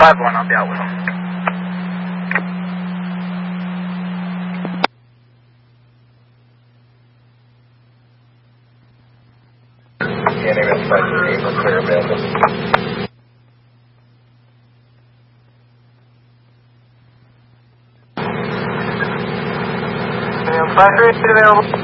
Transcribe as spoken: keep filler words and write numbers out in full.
five one, I'll be out with him. Yeah, maybe it's five three eight, we're clear available. five three eight available.